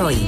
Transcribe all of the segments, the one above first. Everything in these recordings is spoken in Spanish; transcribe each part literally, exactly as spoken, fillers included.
hoy.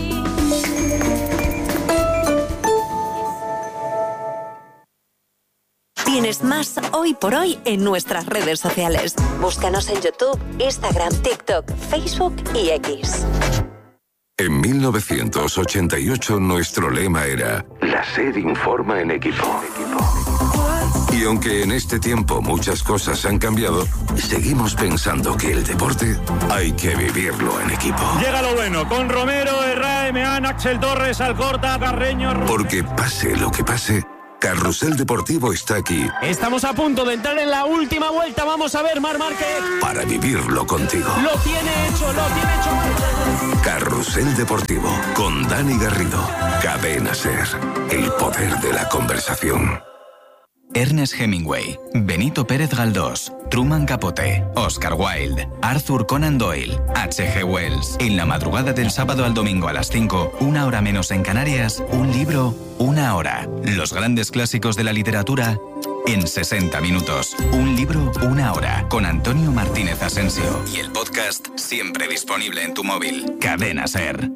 Tienes más Hoy por Hoy en nuestras redes sociales. Búscanos en YouTube, Instagram, TikTok, Facebook y X. En mil novecientos ochenta y ocho nuestro lema era La SER informa en equipo. Y aunque en este tiempo muchas cosas han cambiado, seguimos pensando que el deporte hay que vivirlo en equipo. Llega lo bueno, con Romero, Herrera, Meán, Axel Torres, Alcorta, Carreño... Romero. Porque pase lo que pase, Carrusel Deportivo está aquí. Estamos a punto de entrar en la última vuelta. Vamos a ver, Marc Márquez. Para vivirlo contigo. Lo tiene hecho, lo tiene hecho. Carrusel Deportivo, con Dani Garrido. Cadena SER, el poder de la conversación. Ernest Hemingway, Benito Pérez Galdós, Truman Capote, Oscar Wilde, Arthur Conan Doyle, H G Wells. En la madrugada del sábado al domingo a las cinco, una hora menos en Canarias, un libro, una hora. Los grandes clásicos de la literatura en sesenta minutos. Un libro, una hora. Con Antonio Martínez Asensio. Y el podcast siempre disponible en tu móvil. Cadena SER.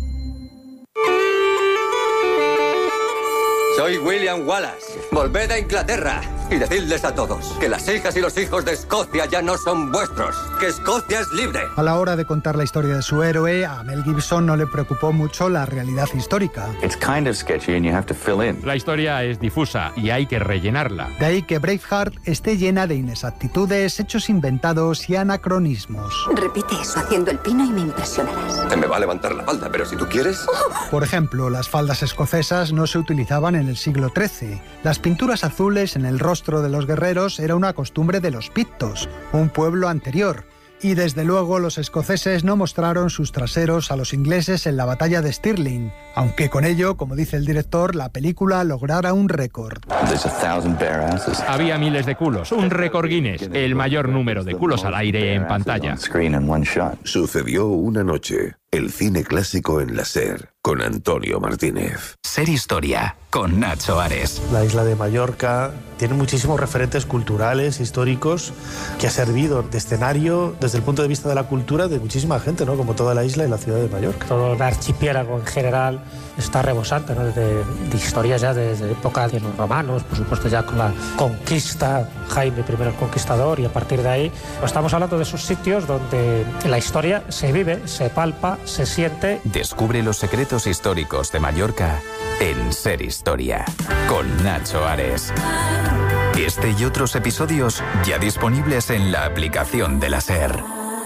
Soy William Wallace. Volved a Inglaterra y decidles a todos que las hijas y los hijos de Escocia ya no son vuestros, que Escocia es libre. A la hora de contar la historia de su héroe, a Mel Gibson no le preocupó mucho la realidad histórica. It's kind of sketchy and you have to fill in. La historia es difusa y hay que rellenarla. De ahí que Braveheart esté llena de inexactitudes, hechos inventados y anacronismos. Repite eso haciendo el pino y me impresionarás. Te me va a levantar la falda, pero si tú quieres... Por ejemplo, las faldas escocesas no se utilizaban en el siglo trece. Las pinturas azules en el rostro de los guerreros era una costumbre de los pictos, un pueblo anterior. Y desde luego los escoceses no mostraron sus traseros a los ingleses en la batalla de Stirling, aunque con ello, como dice el director, la película lograra un récord. Había miles de culos, un récord Guinness, el mayor número de culos al aire en pantalla. Sucedió una noche, el cine clásico en la SER, con Antonio Martínez. SER Historia, con Nacho Ares. La isla de Mallorca tiene muchísimos referentes culturales, históricos, que ha servido de escenario desde el punto de vista de la cultura de muchísima gente, ¿no? Como toda la isla y la ciudad de Mallorca. Todo el archipiélago en general está rebosante, ¿no? de, de historias ya desde época de los romanos, por supuesto ya con la conquista, Jaime primero el Conquistador, y a partir de ahí pues estamos hablando de esos sitios donde la historia se vive, se palpa, se siente. Descubre los secretos históricos de Mallorca en SER Historia, con Nacho Ares. Este y otros episodios ya disponibles en la aplicación de la SER.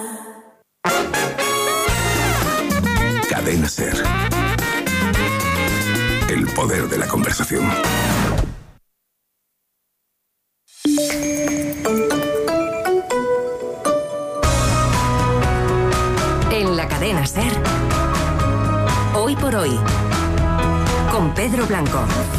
Cadena SER. El poder de la conversación. En la cadena SER, Hoy por Hoy, con Pedro Blanco.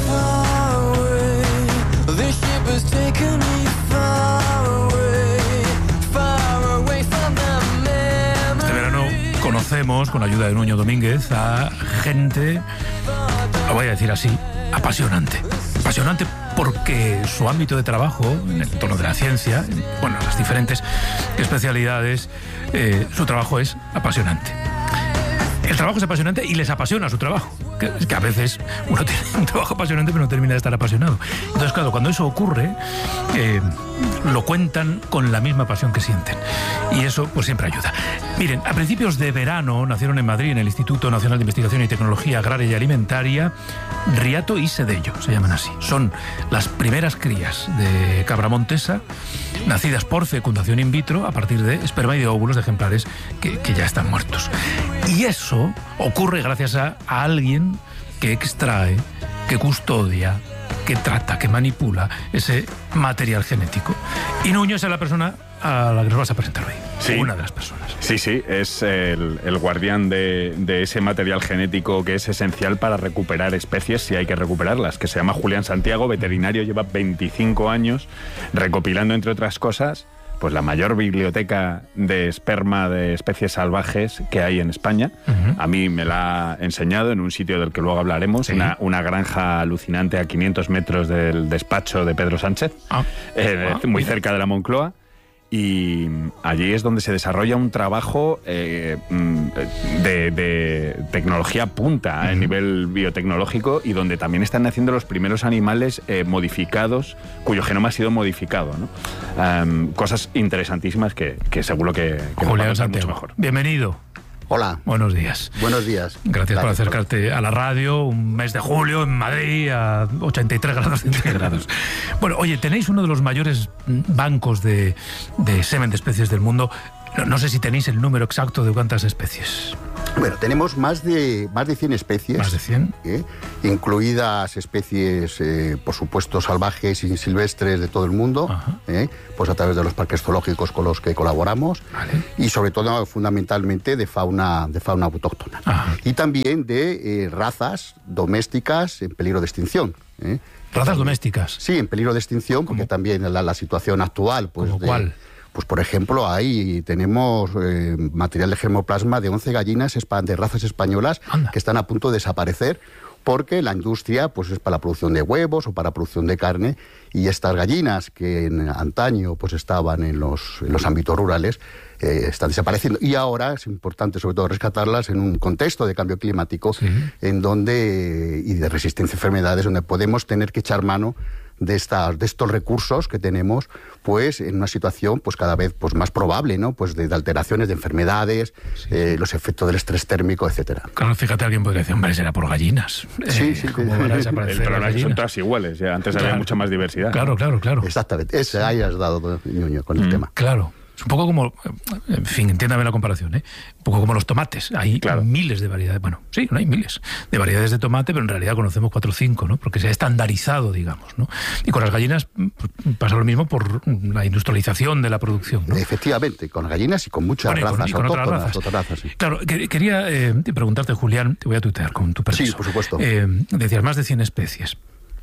Este verano conocemos, con la ayuda de Nuño Domínguez, a gente, lo voy a decir así, apasionante. Apasionante porque su ámbito de trabajo, en el entorno de la ciencia, bueno, las diferentes especialidades, eh, su trabajo es apasionante. El trabajo es apasionante y les apasiona su trabajo. Que, que a veces uno tiene un trabajo apasionante pero no termina de estar apasionado. Entonces, claro, cuando eso ocurre, eh, lo cuentan con la misma pasión que sienten. Y eso, pues, siempre ayuda. Miren, a principios de verano nacieron en Madrid, en el Instituto Nacional de Investigación y Tecnología Agraria y Alimentaria, Riato y Sedello, se llaman así. Son las primeras crías de cabra montesa, nacidas por fecundación in vitro a partir de esperma y de óvulos de ejemplares que, que ya están muertos. Y eso ocurre gracias a, a alguien que extrae, que custodia, que trata, que manipula ese material genético. Y Nuño es la persona a la que nos vas a presentar hoy. Sí. Una de las personas. Sí, sí, es el, el guardián de, de ese material genético que es esencial para recuperar especies si hay que recuperarlas, que se llama Julián Santiago, veterinario, lleva veinticinco años recopilando, entre otras cosas, pues la mayor biblioteca de esperma de especies salvajes que hay en España. Uh-huh. A mí me la ha enseñado en un sitio del que luego hablaremos, ¿sí? una, una granja alucinante a quinientos metros del despacho de Pedro Sánchez, ah. eh, ah, muy mira. cerca de la Moncloa. y allí es donde se desarrolla un trabajo eh, de, de tecnología punta a nivel biotecnológico y donde también están naciendo los primeros animales eh, modificados cuyo genoma ha sido modificado, ¿no? Um, cosas interesantísimas que, que seguro que, que Julián Santiago, mucho mejor. Bienvenido. Hola. Buenos días. Buenos días. Gracias, Gracias por acercarte por... a la radio, un mes de julio en Madrid a ochenta y tres grados centígrados. Bueno, oye, tenéis uno de los mayores bancos de, de semen de especies del mundo. No, no sé si tenéis el número exacto de cuántas especies. Bueno, tenemos más de más de cien especies. ¿Más de cien? ¿eh? Incluidas especies, eh, por supuesto, salvajes y silvestres de todo el mundo, ¿eh? Pues a través de los parques zoológicos con los que colaboramos. Vale. Y sobre todo, fundamentalmente, de fauna, de fauna autóctona. Ajá. Y también de eh, razas domésticas en peligro de extinción. ¿eh? ¿Razas domésticas? Sí, en peligro de extinción, porque ¿Cómo? también la, la situación actual... Pues, ¿Cómo de, cuál? Pues, por ejemplo, ahí tenemos eh, material de germoplasma de once gallinas de razas españolas Anda. que están a punto de desaparecer porque la industria pues es para la producción de huevos o para la producción de carne, y estas gallinas que en antaño pues estaban en los, en los ámbitos rurales eh, están desapareciendo, y ahora es importante sobre todo rescatarlas en un contexto de cambio climático, sí. en donde y de resistencia a enfermedades, donde podemos tener que echar mano de estas de estos recursos que tenemos, pues en una situación pues cada vez pues más probable, ¿no? Pues de, de alteraciones, de enfermedades, sí, eh, sí. los efectos del estrés térmico, etcétera. Claro, fíjate, alguien podría decir, hombre, será por gallinas. Sí, eh, sí. ¿Cómo van a desaparecer El problema las es que son gallinas? todas iguales, ya antes Claro. había mucha más diversidad. Claro, claro, claro. Exactamente, ese ahí has dado, Ñuño, con el Mm, tema. Claro. Es un poco como, en fin, entiéndame la comparación, ¿eh? Un poco como los tomates. Hay Claro. miles de variedades, bueno, sí, no hay miles de variedades de tomate, pero en realidad conocemos cuatro o cinco, ¿no? Porque se ha estandarizado, digamos, ¿no? Y con las gallinas pues, pasa lo mismo por la industrialización de la producción, ¿no? Efectivamente, con gallinas y con muchas Bueno, y con- razas y con otras autóctonas, razas. otras razas, sí. Claro, que- quería eh, preguntarte, Julián, te voy a tutear con tu permiso. Sí, por supuesto. Eh, decías más de cien especies.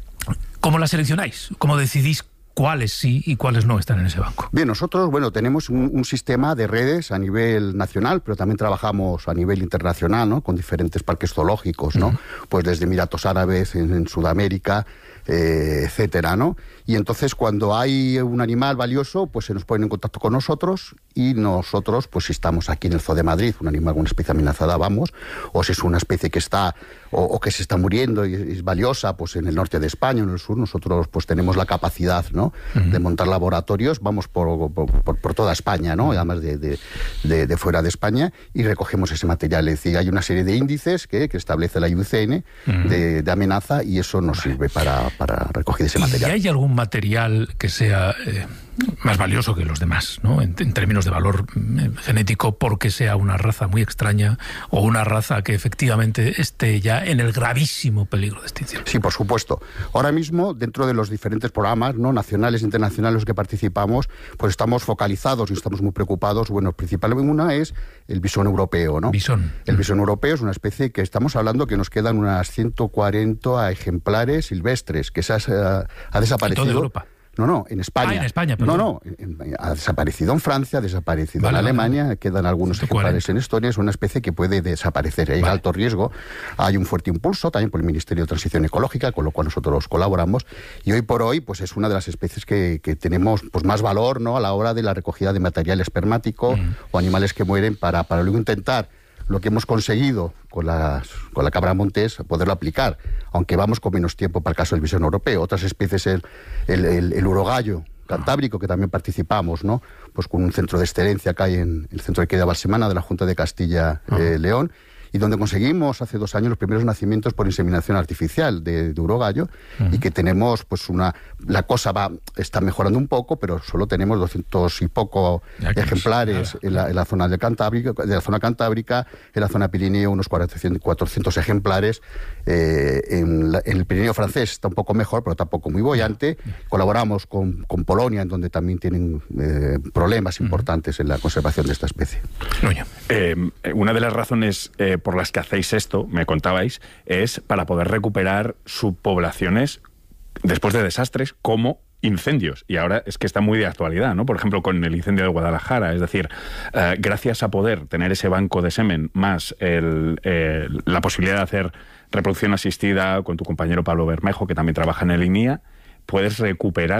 ¿Cómo las seleccionáis? ¿Cómo decidís cuáles sí y cuáles no están en ese banco? Bien, nosotros, bueno, tenemos un, un sistema de redes a nivel nacional, pero también trabajamos a nivel internacional, ¿no? Con diferentes parques zoológicos, ¿no? Uh-huh. Pues desde Emiratos Árabes, en, en Sudamérica, eh, etcétera, ¿no? Y entonces cuando hay un animal valioso, pues se nos ponen en contacto con nosotros, y nosotros, pues si estamos aquí en el Zoo de Madrid, un animal con una especie amenazada, vamos, o si es una especie que está, o, o que se está muriendo y es valiosa, pues en el norte de España, en el sur, nosotros pues tenemos la capacidad, ¿no? Uh-huh. De montar laboratorios, vamos por, por, por, por toda España, ¿no? Además de, de, de, de fuera de España, y recogemos ese material. Es decir, hay una serie de índices que, que establece la I U C N Uh-huh. de, de amenaza, y eso nos Vale. sirve para, para recoger ese ¿Y material. hay algún material que sea eh, más valioso que los demás, ¿no? En, en términos de valor eh, genético, porque sea una raza muy extraña o una raza que efectivamente esté ya en el gravísimo peligro de extinción? Sí, por supuesto. Ahora mismo, dentro de los diferentes programas, ¿no? nacionales e internacionales en los que participamos, pues estamos focalizados y estamos muy preocupados. Bueno, principalmente una es el bisón europeo, ¿no? Bisón. El bisón europeo es una especie que estamos hablando que nos quedan unas ciento cuarenta ejemplares silvestres, que esas, eh, ha desaparecido. ¿En toda Europa? No, no, en España. Ah, en España, No, perdón. no, en- en- ha desaparecido en Francia, ha desaparecido Vale, en vale, Alemania, vale. quedan algunos ciento cuarenta. ejemplares en Estonia. Es una especie que puede desaparecer, hay Vale. alto riesgo. Hay un fuerte impulso también por el Ministerio de Transición Ecológica, con lo cual nosotros colaboramos, y hoy por hoy pues es una de las especies que, que tenemos pues más valor, ¿no? A la hora de la recogida de material espermático Mm. o animales que mueren, para, para luego intentar lo que hemos conseguido con, las, con la cabra montés, poderlo aplicar, aunque vamos con menos tiempo para el caso del bisón europeo. Otras especies, el, el, el, el urogallo cantábrico, que también participamos, ¿no? Pues con un centro de excelencia que hay en el centro de Queda Balsemana de la Junta de Castilla eh, León, y donde conseguimos hace dos años los primeros nacimientos por inseminación artificial de, de urogallo, Uh-huh. y que tenemos pues una... La cosa va está mejorando un poco, pero solo tenemos doscientos y poco Ya que no es ejemplares nada. en la, en la zona del Cantábrico, de la zona cantábrica, en la zona Pirineo unos cuatrocientos, cuatrocientos ejemplares, eh, en, la- en el Pirineo francés está un poco mejor, pero tampoco muy boyante. Colaboramos con, con Polonia, en donde también tienen eh, problemas importantes en la conservación de esta especie. Nuño. Eh, una de las razones eh, por las que hacéis esto, me contabais, es para poder recuperar subpoblaciones después de desastres como incendios. Y ahora es que está muy de actualidad, ¿no? Por ejemplo, con el incendio de Guadalajara. Es decir, eh, gracias a poder tener ese banco de semen más el, eh, la posibilidad de hacer reproducción asistida con tu compañero Pablo Bermejo, que también trabaja en el I N I A, puedes recuperar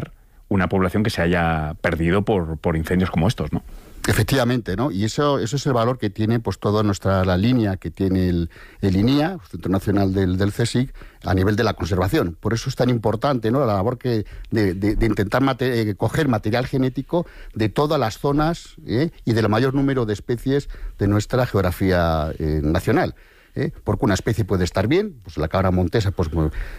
una población que se haya perdido por, por incendios como estos, ¿no? Efectivamente, ¿no? Y eso, eso es el valor que tiene pues toda nuestra la línea que tiene el, el I N I A, el Centro Nacional del, del CSIC, a nivel de la conservación. Por eso es tan importante, ¿no?, la labor que de, de, de intentar mate, eh, coger material genético de todas las zonas ¿eh? y del mayor número de especies de nuestra geografía eh, nacional. ¿Eh? Porque una especie puede estar bien, pues la cabra montesa, pues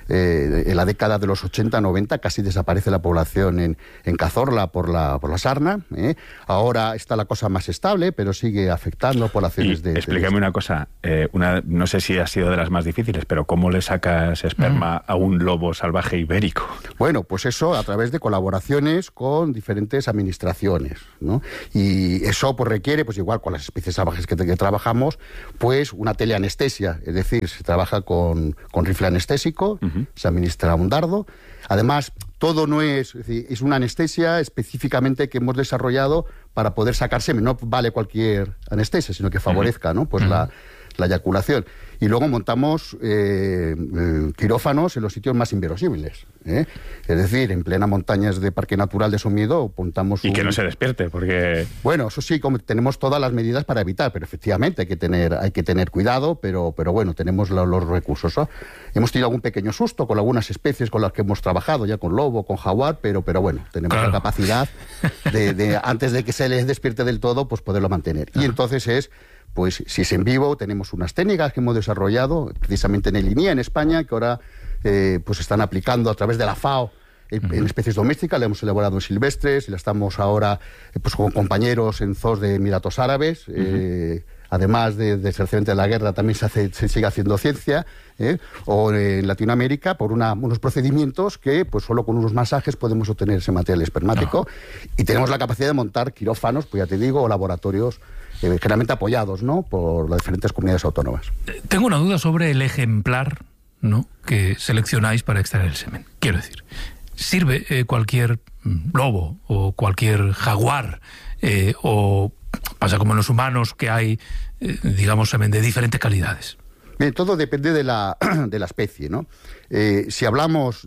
eh, en la década de los ochenta noventa casi desaparece la población en, en Cazorla por la, por la sarna. ¿eh? Ahora está la cosa más estable, pero sigue afectando poblaciones y de... Explícame de una cosa, eh, una, no sé si ha sido de las más difíciles, pero ¿cómo le sacas esperma mm. a un lobo salvaje ibérico? Bueno, pues eso a través de colaboraciones con diferentes administraciones, ¿no? Y eso pues requiere, pues igual con las especies salvajes que, que trabajamos, pues una teleanestesia. Es decir, se trabaja con, con rifle anestésico, uh-huh. se administra un dardo. Además, todo no es, es, decir, es una anestesia específicamente que hemos desarrollado para poder sacar semen. No vale cualquier anestesia, sino que favorezca, ¿no?, pues uh-huh. la, la eyaculación. Y luego montamos eh, eh, quirófanos en los sitios más inverosímiles. ¿eh? Es decir, en plena montañas de Parque Natural de Somiedo montamos... Y un... que no se despierte, porque... Bueno, eso sí, como tenemos todas las medidas para evitar, pero efectivamente hay que tener, hay que tener cuidado, pero, pero bueno, tenemos lo, los recursos. ¿no? Hemos tenido algún pequeño susto con algunas especies con las que hemos trabajado, ya con lobo, con jaguar, pero, pero bueno, tenemos claro. la capacidad de, de, antes de que se les despierte del todo, pues poderlo mantener. Y entonces es... Pues si es en vivo, tenemos unas técnicas que hemos desarrollado precisamente en el I N I A en España, que ahora eh, pues están aplicando a través de la FAO en, uh-huh. en especies domésticas. La hemos elaborado en silvestres y la estamos ahora eh, pues con compañeros en zoos de Emiratos Árabes. Uh-huh. eh, además de, desgraciadamente de la guerra, también se, hace, se sigue haciendo ciencia. ¿eh? O en Latinoamérica por una, unos procedimientos que pues solo con unos masajes podemos obtener ese material espermático. Uh-huh. Y tenemos la capacidad de montar quirófanos, pues ya te digo, o laboratorios Eh, generalmente apoyados, ¿no?, por las diferentes comunidades autónomas. Tengo una duda sobre el ejemplar, ¿no?, que seleccionáis para extraer el semen. Quiero decir, ¿sirve eh, cualquier lobo o cualquier jaguar eh, o pasa como en los humanos que hay, eh, digamos, semen de diferentes calidades? Bien, todo depende de la, de la especie, ¿no? Eh, si hablamos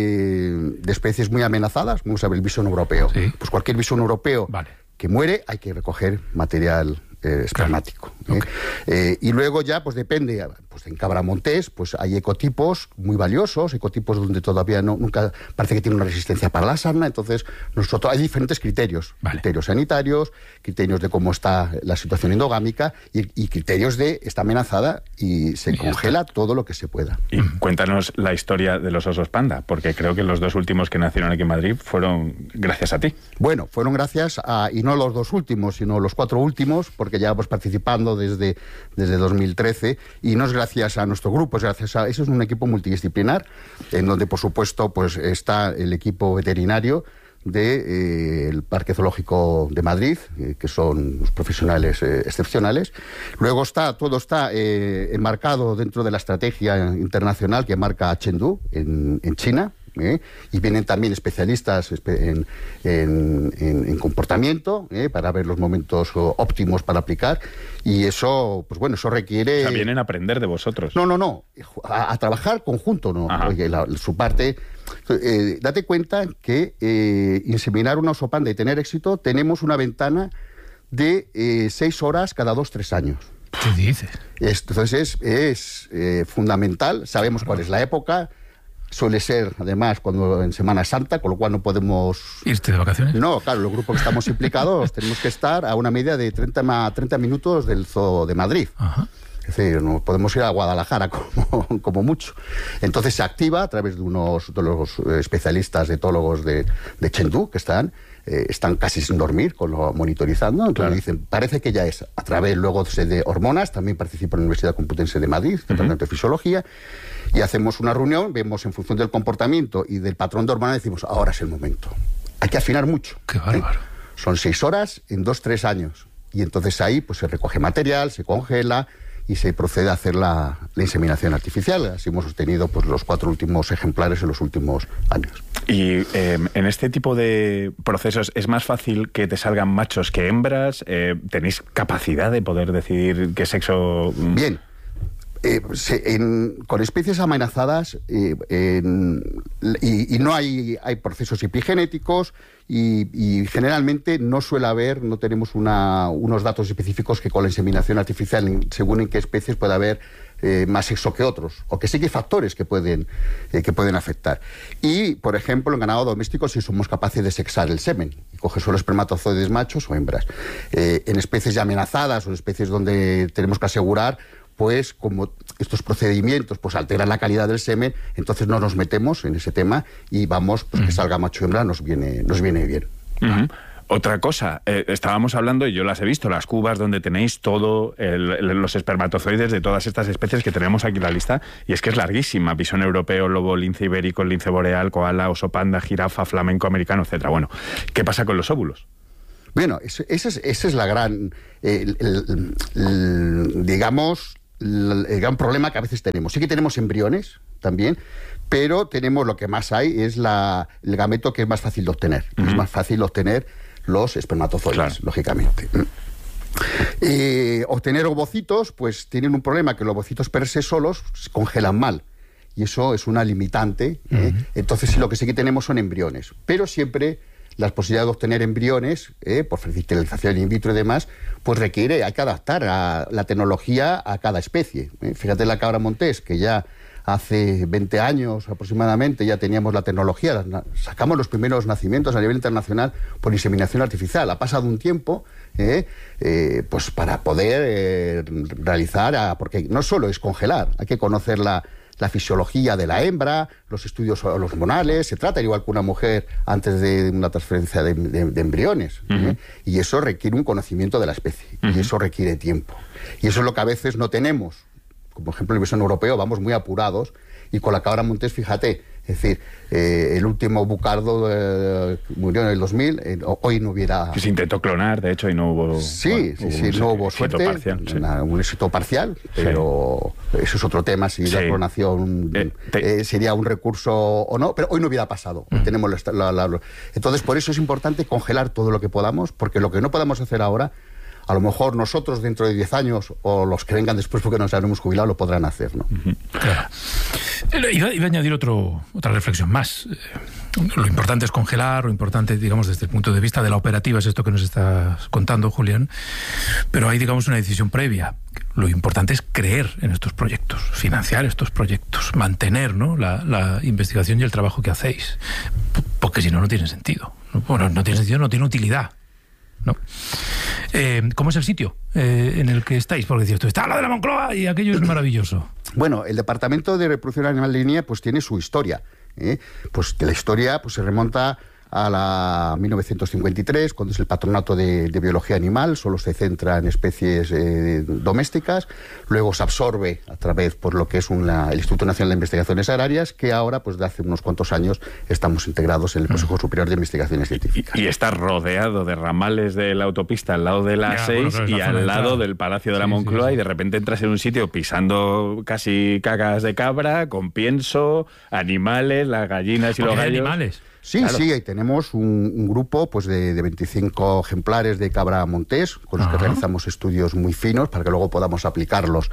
de, de especies muy amenazadas, vamos a ver el bisón europeo. ¿Sí? Pues cualquier bisón europeo vale. que muere, hay que recoger material eh, espermático. Claro. ¿eh? Okay. Eh, y luego ya, pues depende, pues en cabra montés, pues hay ecotipos muy valiosos, ecotipos donde todavía no, nunca parece que tiene una resistencia para la sarna, entonces nosotros hay diferentes criterios, vale. criterios sanitarios, criterios de cómo está la situación endogámica y, y criterios de está amenazada y se y congela está. todo lo que se pueda. Y cuéntanos la historia de los osos panda, porque creo que los dos últimos que nacieron aquí en Madrid fueron gracias a ti. Bueno, fueron gracias a, y no los dos últimos, sino los cuatro últimos, porque llevamos participando desde, desde dos mil trece y no es gracias a nuestro grupo, es gracias a... Eso es un equipo multidisciplinar, en donde, por supuesto, pues está el equipo veterinario del de, eh, Parque Zoológico de Madrid, eh, que son los profesionales eh, excepcionales. Luego está, todo está eh, enmarcado dentro de la estrategia internacional que marca Chengdu, en, en China, ¿eh? y vienen también especialistas en, en, en, en comportamiento ¿eh? para ver los momentos óptimos para aplicar, y eso, pues bueno, eso requiere... O sea, vienen a aprender de vosotros. No, no, no, a, a trabajar conjunto, ¿no? Oye, la, su parte... Eh, date cuenta que eh, inseminar una oso panda y tener éxito, tenemos una ventana de eh, seis horas cada dos, tres años. ¿Qué dices? Entonces es, es eh, fundamental, sabemos cuál es la época, suele ser además cuando en Semana Santa, con lo cual no podemos... ¿Irte de vacaciones? No, claro, los grupos que estamos implicados tenemos que estar a una media de treinta, treinta minutos del Zoo de Madrid. Ajá. Es decir, no podemos ir a Guadalajara como, como mucho. Entonces se activa a través de unos de los especialistas etólogos de, de Chengdu, que están, eh, están casi sin dormir, con lo, monitorizando. Entonces claro. dicen, parece que ya es. A través luego de hormonas, también participo en la Universidad Complutense de Madrid, Departamento uh-huh. de Fisiología, y hacemos una reunión, vemos en función del comportamiento y del patrón de hormonas, decimos, ahora es el momento. Hay que afinar mucho. ¡Qué bárbaro! ¿eh? Son seis horas en dos, tres años. Y entonces ahí pues se recoge material, se congela y se procede a hacer la, la inseminación artificial. Así hemos obtenido pues, los cuatro últimos ejemplares en los últimos años. Y eh, en este tipo de procesos, ¿es más fácil que te salgan machos que hembras? Eh, ¿Tenéis capacidad de poder decidir qué sexo...? Bien. Eh, se, en, con especies amenazadas eh, en, y, y no hay, hay procesos epigenéticos y, y generalmente no suele haber, no tenemos una, unos datos específicos que con la inseminación artificial, según en qué especies puede haber eh, más sexo que otros, o que sí que hay factores que pueden, eh, que pueden afectar. Y, por ejemplo, en ganado doméstico sí somos capaces de sexar el semen y coger solo espermatozoides machos o hembras. Eh, en especies ya amenazadas o en especies donde tenemos que asegurar, pues como estos procedimientos pues alteran la calidad del semen, entonces no nos metemos en ese tema y vamos, pues uh-huh. que salga macho hembra nos viene, nos viene bien. Uh-huh. Otra cosa, eh, estábamos hablando, y yo las he visto, las cubas donde tenéis todo el, el, los espermatozoides de todas estas especies que tenemos aquí en la lista, y es que es larguísima: bisón europeo, lobo, lince ibérico, lince boreal, koala, oso panda, jirafa, flamenco americano, etcétera. Bueno, ¿qué pasa con los óvulos? Bueno, esa es, ese es la gran, el, el, el, digamos, el, el gran problema que a veces tenemos. Sí que tenemos embriones también, pero tenemos lo que más hay es la, el gameto que es más fácil de obtener. Uh-huh. Es más fácil obtener los espermatozoides, claro. lógicamente. Eh, obtener ovocitos, pues tienen un problema, que los ovocitos per se solos se congelan mal. Y eso es una limitante. Uh-huh. ¿eh? Entonces, sí, lo que sí que tenemos son embriones. Pero siempre las posibilidades de obtener embriones, eh, por fertilización in vitro y demás, pues requiere, hay que adaptar a la tecnología a cada especie. ¿eh? Fíjate la cabra montés, que ya hace veinte años aproximadamente ya teníamos la tecnología, sacamos los primeros nacimientos a nivel internacional por inseminación artificial. Ha pasado un tiempo eh, eh, pues para poder eh, realizar, a, porque no solo es congelar, hay que conocer la, la fisiología de la hembra, los estudios hormonales, se trata igual que una mujer antes de una transferencia de, de, de embriones. Uh-huh. ¿eh? Y eso requiere un conocimiento de la especie, uh-huh. y eso requiere tiempo. Y eso es lo que a veces no tenemos. Como por ejemplo el bisón europeo, vamos muy apurados, y con la cabra montés, fíjate, es decir, eh, el último bucardo eh, murió en el dos mil, eh, hoy no hubiera... Que se intentó clonar, de hecho, y no hubo... Sí, bueno, sí, hubo sí, un no hubo suerte, parcial, sí. una, un éxito parcial, pero sí. eso es otro tema, si sí. la clonación eh, te... eh, sería un recurso o no, pero hoy no hubiera pasado. Mm. Tenemos la, la, la... Entonces, por eso es importante congelar todo lo que podamos, porque lo que no podamos hacer ahora, a lo mejor nosotros dentro de diez años o los que vengan después porque nos habremos jubilado lo podrán hacer, ¿no? Uh-huh. Claro. Iba, iba a añadir otro, otra reflexión más. Lo importante es congelar, lo importante, digamos, desde el punto de vista de la operativa es esto que nos estás contando, Julián, pero hay, digamos, una decisión previa. Lo importante es creer en estos proyectos, financiar estos proyectos, mantener, ¿no?, la, la investigación y el trabajo que hacéis, porque si no, no tiene sentido. Bueno, no tiene sentido, no tiene utilidad. ¿No? Eh, ¿Cómo es el sitio eh, en el que estáis? Porque decís, está al lado de la Moncloa y aquello es maravilloso. Bueno, el Departamento de Reproducción Animal de línea pues tiene su historia. ¿eh? Pues que la historia pues se remonta a la mil novecientos cincuenta y tres, cuando es el Patronato de, de Biología Animal, solo se centra en especies eh, domésticas, luego se absorbe a través por lo que es una, el Instituto Nacional de Investigaciones Agrarias, que ahora, pues de hace unos cuantos años, estamos integrados en el Consejo Superior de Investigaciones Científicas. Y, y está rodeado de ramales de la autopista al lado de la A seis bueno, y al lado del Palacio de la sí, Moncloa, sí, sí. y de repente entras en un sitio pisando casi cacas de cabra, con pienso, animales, las gallinas y los gallos. Animales. Sí, claro. sí, ahí tenemos un, un grupo pues de, de veinticinco ejemplares de cabra montés, con los Ajá. que realizamos estudios muy finos para que luego podamos aplicarlos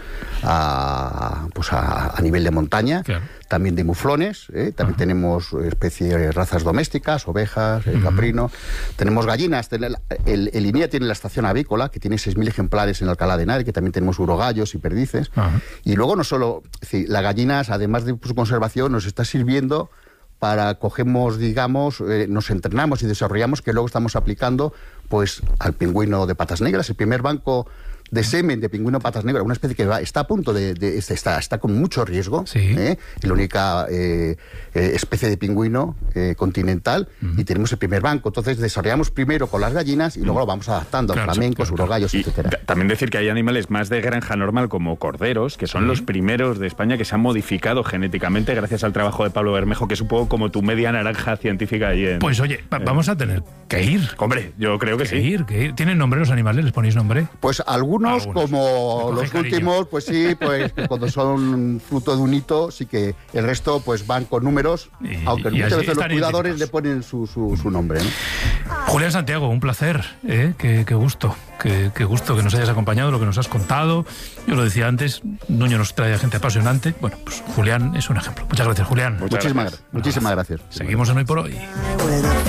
a, pues a, a nivel de montaña. Claro. También de muflones, ¿eh? también Ajá. tenemos especies, razas domésticas, ovejas, el caprino. Uh-huh. Tenemos gallinas, el, el, el INEA tiene la estación avícola, que tiene seis mil ejemplares en Alcalá de Henares, que también tenemos urogallos y perdices. Ajá. Y luego no solo, es decir, las gallinas, además de su conservación, nos está sirviendo para cogemos, digamos, eh, nos entrenamos y desarrollamos, que luego estamos aplicando pues al pingüino de patas negras, el primer banco de semen de pingüino de patas negras, una especie que va, está a punto de, de está, está con mucho riesgo, sí. ¿eh? la única eh, eh, especie de pingüino eh, continental, uh-huh. y tenemos el primer banco. Entonces desarrollamos primero con las gallinas y luego lo vamos adaptando claro, a flamencos, claro, urogallos, claro. etcétera. También decir que hay animales más de granja normal como corderos, que son uh-huh. los primeros de España que se han modificado genéticamente gracias al trabajo de Pablo Bermejo, que es un poco como tu media naranja científica allí en... Pues oye, vamos a tener que ir. Hombre, yo creo que, que sí. ir, que ir. ¿Tienen nombre los animales? ¿Les ponéis nombre? Pues algunos Algunos, Algunos. como los cariño. últimos, pues sí, pues cuando son fruto de un hito, sí que el resto pues van con números, y, aunque y muchas veces los cuidadores le ponen su, su, su nombre, ¿no? Julián Santiago, un placer, ¿eh? Qué, qué gusto, qué, qué gusto que nos hayas acompañado, lo que nos has contado. Yo lo decía antes, Nuño nos trae a gente apasionante. Bueno, pues Julián es un ejemplo. Muchas gracias, Julián. Muchísimas gracias. Muchísimas gracias. Seguimos en Hoy por Hoy.